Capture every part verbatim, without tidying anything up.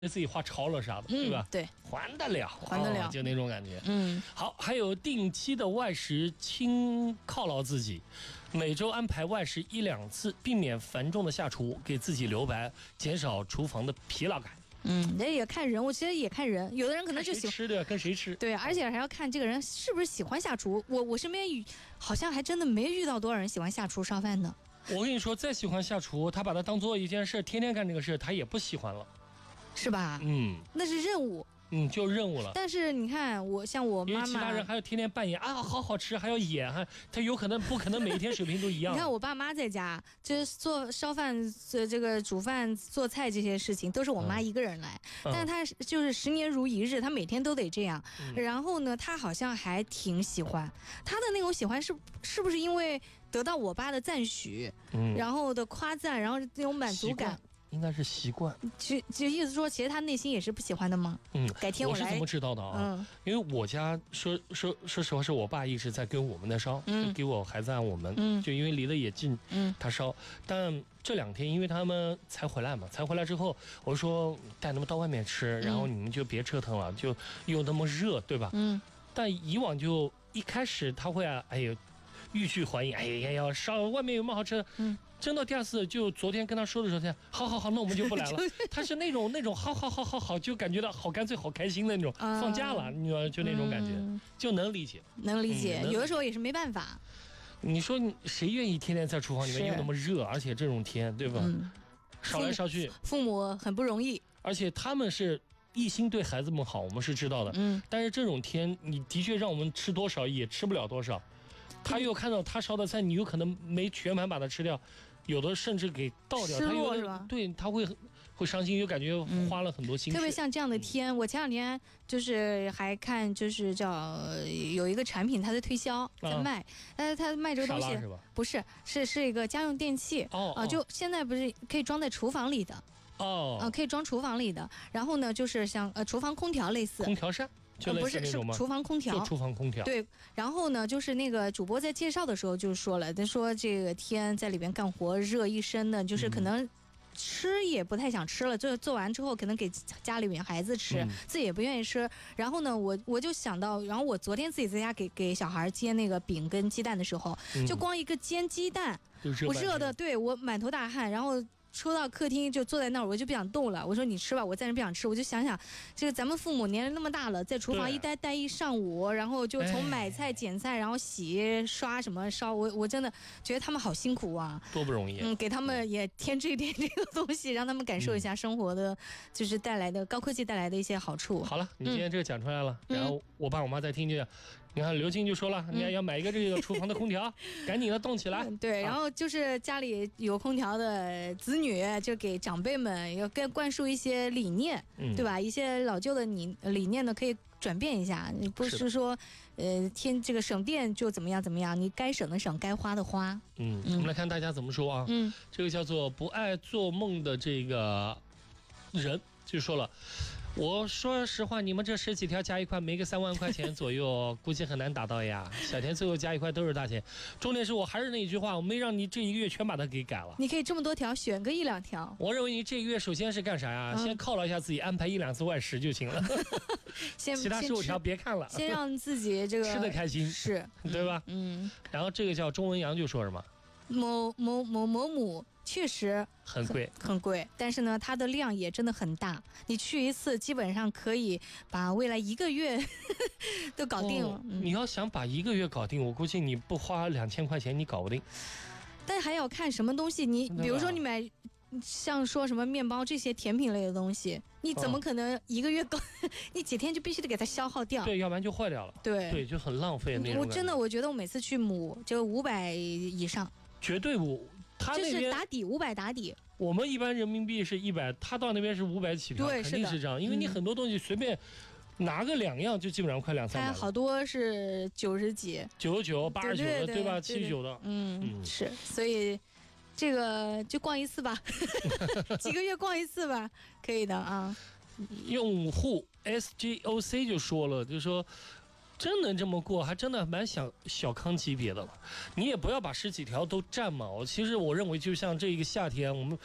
自己画潮了啥的， 嗯、 对吧？ 对， 还得了， 还得了， 哦、就那种感觉。 嗯， 好，还有定期的外食，轻犒劳自己，每周安排外食一两次，避免繁重的下厨，给自己留白，减少厨房的疲劳感。 嗯，这也看人，我其实也看人，有的人可能就喜欢吃的跟谁吃， 对，而且还要看这个人是不是喜欢下厨。我我身边好像还真的没遇到多少人喜欢下厨烧饭的。 我跟你说，再喜欢下厨，他把它当做一件事，天天干这个事，他也不喜欢了， 是吧？ 嗯， 那是任务。 嗯，就任务了。 但是你看，我像我妈妈， 因为其他人还要天天扮演啊，好好吃，还要演，还他有可能不可能每一天水平都一样。 你看我爸妈在家，就是做烧饭、这这个煮饭、做菜这些事情，都是我妈一个人来。嗯、但是她就是十年如一日，她每天都得这样。嗯、然后呢，她好像还挺喜欢，她的那种喜欢是是不是因为得到我爸的赞许，嗯、然后的夸赞，然后那种满足感。 应该是习惯， 其其实意思说，其实他内心也是不喜欢的吗？ 嗯， 改天我来。 我是怎么知道的啊？嗯，因为我家说说说实话，是我爸一直在跟我们在烧，嗯，给我孩子按我们，嗯，就因为离得也近，嗯，他烧。但这两天因为他们才回来嘛，才回来之后，我说带他们到外面吃，然后你们就别折腾了，就又那么热，对吧？嗯。但以往就一开始他会啊，哎呦，欲拒还迎，哎呀呀，烧外面有么好吃的，嗯。真到第二次，就昨天跟他说的时候，他好好好，那我们就不来了。他是那种那种好好好好好，就感觉到好干脆、好开心的那种。嗯、放假了，你知道，就那种感觉，嗯、就能理解， 能理解、嗯。有的时候也是没办法。 你说谁愿意天天在厨房里面又那么热，而且这种天，对吧？嗯、烧来烧去， 父母很不容易。 而且他们是一心对孩子们好，我们是知道的。嗯。但是这种天，你的确让我们吃多少也吃不了多少。他又看到他烧的菜，你有可能没全盘把它吃掉。有的甚至给倒掉， 失落是吧？ 对，他会会伤心，又感觉花了很多心思、嗯。 特别像这样的天，嗯、我前两天就是还看，就是叫有一个产品，它在推销，在卖，但是它卖这个东西是吧？ 不是，是是一个家用电器哦啊、呃，就现在不是可以装在厨房里的哦啊、呃，可以装厨房里的。然后呢，就是像呃厨房空调类似， 空调扇。就类似那种吗？ 不是，是厨房空调， 就厨房空调。 对，然后呢，就是那个主播在介绍的时候就说了，他说这个天在里边干活热一身的，就是可能吃也不太想吃了，就做完之后可能给家里面孩子吃，嗯、自己也不愿意吃。然后呢，我我就想到，然后我昨天自己在家给给小孩煎那个饼跟鸡蛋的时候，嗯、就光一个煎鸡蛋，我热的，对我满头大汗，然后。说到客厅就坐在那儿，我就不想动了。我说你吃吧，我暂时不想吃。我就想想，这个咱们父母年龄那么大了，在厨房一待待一上午，然后就从买菜、捡菜，然后洗、刷什么烧，我我真的觉得他们好辛苦啊， 多不容易。 嗯，给他们也添置一点这个东西，让他们感受一下生活的，就是带来的高科技带来的一些好处。 好了，你今天这个讲出来了，嗯、然后我爸我妈再听就。你看刘静就说了，你看要买一个这个厨房的空调，嗯、赶紧的动起来。 对，然后就是家里有空调的子女，就给长辈们要跟灌输一些理念，嗯、对吧？一些老旧的理理念呢，可以转变一下。你不是说，呃，天这个省电就怎么样怎么样，你该省的省，该花的花。 嗯，嗯我们来看大家怎么说啊？嗯，这个叫做不爱做梦的这个人就说了。我说实话，你们这十几条加一块，没个三万块钱左右，估计很难达到呀。小田最后加一块都是大钱，重点是我还是那一句话，我没让你这一个月全把它给改了。 你可以这么多条，选个一两条。 我认为你这个月首先是干啥呀？嗯、先犒劳一下自己，安排一两次外食就行了。 先其他十五条别看了， 先让自己这个吃得开心， 是对吧？ 嗯。 然后这个叫钟文阳就说什么？ 某某某某母。确实很贵， 很贵，但是呢，它的量也真的很大。你去一次，基本上可以把未来一个月呵呵都搞定了。 哦嗯、你要想把一个月搞定，我估计你不花两千块钱，你搞不定。 但还要看什么东西，你比如说你买，像说什么面包这些甜品类的东西，你怎么可能一个月搞？哦、你几天就必须得给它消耗掉。 对，要不然就坏掉了。 对对，就很浪费那种。 我真的，我觉得我每次去母就五百以上， 绝对五。他那就是打底五百打底， 我们一般人民币是一百，他到那边是五百起跳， 对， 肯定是这样，因为你很多东西随便拿个两样就基本上快两三百了， 好多是九十几、 九十九、八十九的，对吧？七十九的， 嗯，嗯是，所以这个就逛一次吧，几个月逛一次吧，可以的啊。 用户 S G O C 就说了，就说。真能这么过，还真的蛮想小康级别的了。你也不要把十几条都占满。其实我认为，就像这一个夏天，我们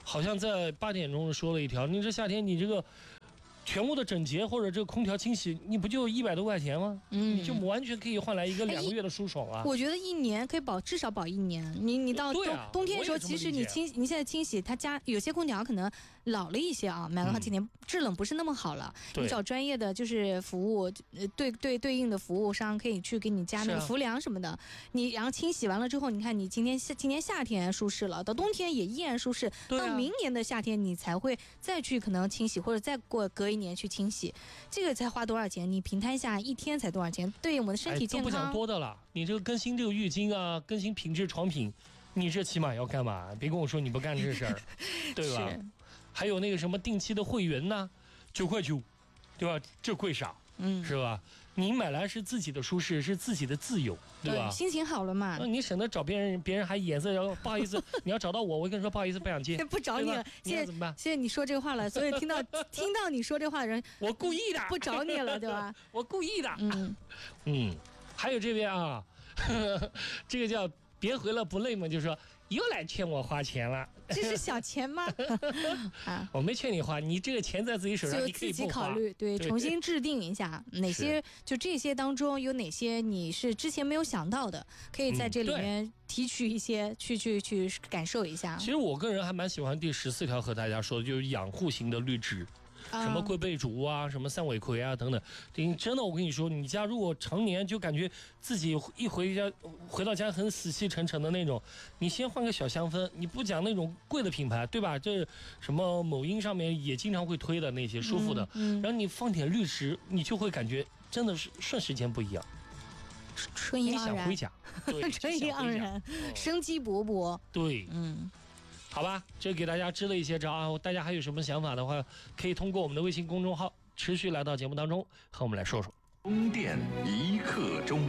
好像在八点钟说了一条，你这夏天你这个全屋的整洁或者这个空调清洗，你不就一百多块钱吗？嗯，你就完全可以换来一个两个月的舒爽啊！ 我觉得一年可以保至少保一年。你你到冬、啊、冬天的时候，其实你清你现在清洗，它家有些空调可能老了一些啊，买了好几年，制冷不是那么好了。你找专业的就是服务，对对对应的服务商可以去给你加那个氟良什么的。啊、你然后清洗完了之后，你看你今天夏今年夏天舒适了，到冬天也依然舒适，啊、到明年的夏天你才会再去可能清洗，或者再过隔一年去清洗，这个才花多少钱？你平摊下一天才多少钱？对我们的身体健康， 哎、都不讲多的了。你这个更新这个浴巾啊，更新品质床品，你这起码要干嘛？别跟我说你不干这事儿，对吧？还有那个什么定期的会员呐、啊，九块九，对吧？这贵啥？嗯，是吧？你买来是自己的舒适，是自己的自由，对吧？ 对，心情好了嘛。 那你省得找别人，别人还眼色，然后不好意思，你要找到我，我跟你说不好意思，不想接， 不找你了。 现在怎么办？ 现在你说这个话了，所以听到听到你说这话的人， 我故意的， 不找你了，对吧？ 我故意的。 嗯嗯，还有这边啊，呵呵这个叫别回了不累嘛，就说又来劝我花钱了。 这是小钱吗？ 啊，我没劝你花，你这个钱在自己手上，你可以自己考虑，对，对重新制定一下哪些，就这些当中有哪些你是之前没有想到的，可以在这里面提取一些，嗯、去去去感受一下。 其实我个人还蛮喜欢第十四条和大家说的，就是养护型的绿植。什么龟背竹啊，什么三尾葵啊等等，真的我跟你说，你家如果常年就感觉自己一回家回到家很死气沉沉的那种，你先换个小香氛，你不讲那种贵的品牌，对吧？这什么某音上面也经常会推的那些舒服的，嗯嗯、然后你放点绿植，你就会感觉真的是瞬时间不一样， 春意盎然， 想回家，对， 春意盎然，生机勃勃， 对，嗯。好吧，这给大家支了一些招啊！大家还有什么想法的话，可以通过我们的微信公众号持续来到节目当中和我们来说说。 供电一刻钟。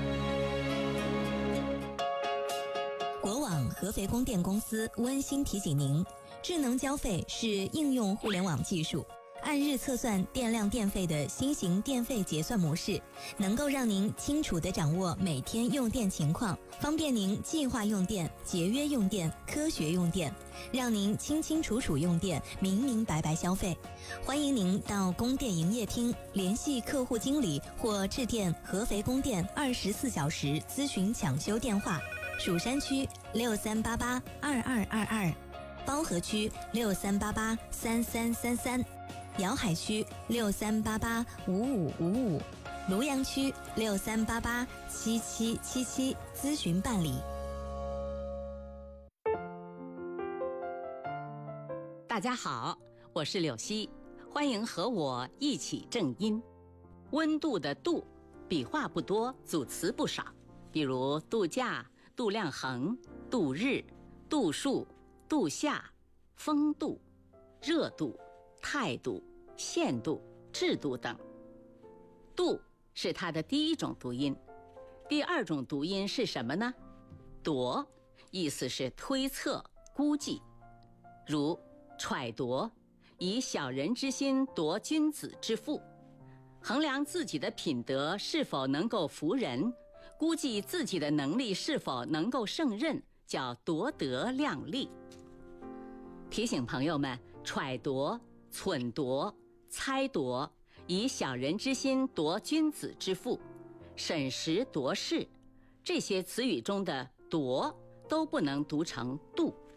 国网合肥供电公司温馨提醒您：智能交费是应用互联网技术，按日测算电量电费的新型电费结算模式，能够让您清楚地掌握每天用电情况，方便您计划用电、节约用电、科学用电，让您清清楚楚用电，明明白白消费。欢迎您到供电营业厅联系客户经理或致电合肥供电二十四小时咨询抢修电话：蜀山区六三八八二二二二，包河区六三八八三三三三。瑶海区六三八八五五五五，庐阳区六三八八七七七七，咨询办理。 大家好，我是柳溪，欢迎和我一起正音。温度的度，笔画不多，组词不少，比如度假、度量衡、度日、度数、度夏、风度、热度、态度、限度、制度等。度是它的第一种读音，第二种读音是什么呢？度，意思是推测、估计，如揣度，以小人之心度君子之腹，衡量自己的品德是否能够服人，估计自己的能力是否能够胜任，叫夺得量力。提醒朋友们，揣度、忖度、猜度，以小人之心夺君子之腹，审时度势，这些词语中的夺都不能读成度。